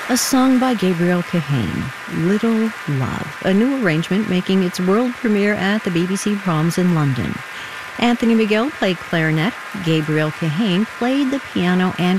A song by Gabriel Kahane, Little Love, a new arrangement making its world premiere at the BBC Proms in London. Anthony Miguel played clarinet, Gabriel Kahane played the piano and